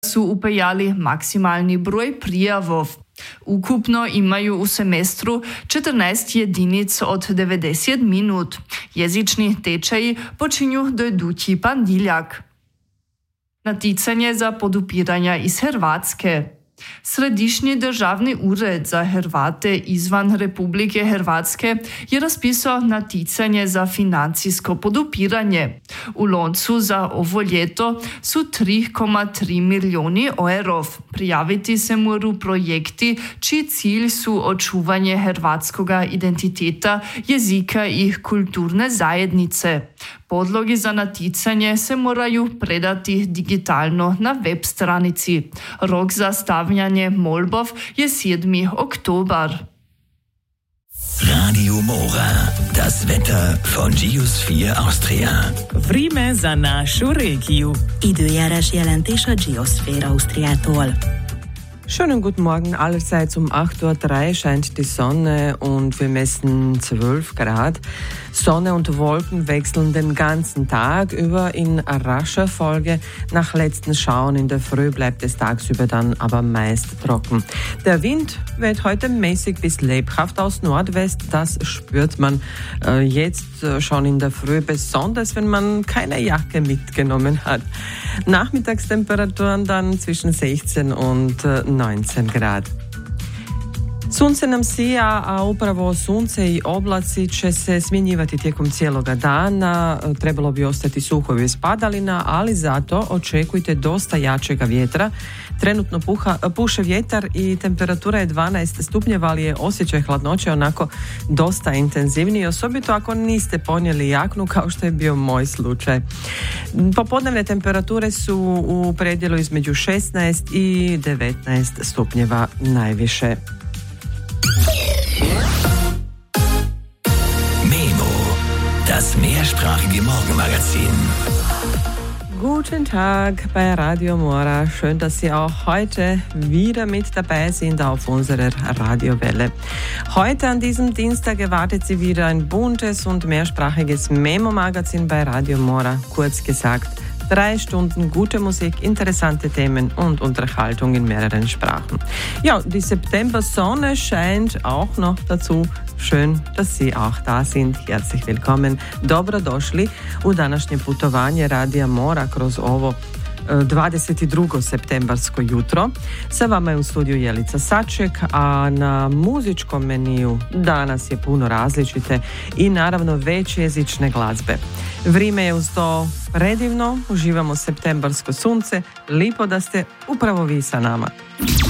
su upejali maksimalni broj prijavov. Ukupno imaju u semestru 14 jedinic od 90 minut. Jezični tečaji počinju do idući ponedjeljak. Naticanje za podupiranja iz Hrvatske. Središnji državni ured za Hrvate izvan Republike Hrvatske je raspisao naticanje za financijsko podupiranje. U loncu za ovo ljeto su 3,3 milijuni eurov. Prijaviti se moru projekti čiji cilj su očuvanje hrvatskoga identiteta, jezika i kulturne zajednice. Podlogi za naticanje se moraju predati digitalno na web stranici. Rok za stavljanje molbov je 7. oktobar. Radio Mora, das Wetter von Geosphere Austria. Vreme za našu regiju. Időjárás jelentés a Geosphere Austriától. Schönen guten Morgen allerseits. Um 8.03 Uhr scheint die Sonne und wir messen 12 Grad. Sonne und Wolken wechseln den ganzen Tag über in rascher Folge. Nach letzten Schauern in der Früh bleibt es tagsüber dann aber meist trocken. Der Wind weht heute mäßig bis lebhaft aus Nordwest. Das spürt man jetzt schon in der Früh, besonders wenn man keine Jacke mitgenommen hat. Nachmittagstemperaturen dann zwischen 16 und 19 Grad. Sunce nam sija, a upravo sunce i oblaci će se smjenjivati tijekom cijeloga dana. Trebalo bi ostati suho bez padalina, ali zato očekujte dosta jačega vjetra. Trenutno puše vjetar i temperatura je 12 stupnjeva, ali je osjećaj hladnoće onako dosta intenzivniji, osobito ako niste ponijeli jaknu kao što je bio moj slučaj. Popodnevne temperature su u predjelu između 16 i 19 stupnjeva najviše. Memo, das mehrsprachige Morgenmagazin. Guten Tag bei Radio Mora. Schön, dass Sie auch heute wieder mit dabei sind auf unserer Radiowelle. Heute an diesem Dienstag erwartet Sie wieder ein buntes und mehrsprachiges Memo-Magazin bei Radio Mora. Kurz gesagt, 3 Stunden gute Musik, interessante Themen und Unterhaltung in mehreren Sprachen. Ja, die September-Sonne scheint auch noch dazu. Schön, dass Sie auch da sind. Herzlich willkommen. Dobrodošli u današnje putovanje Radija Mora kroz ovo 22. septembarsko jutro. Sa vama je u studiju Jelica Saček, a na muzičkom meniju danas je puno različite i naravno većjezične glazbe. Vrime je uz to predivno, uživamo septembarsko sunce, lipo da ste upravo vi sa nama.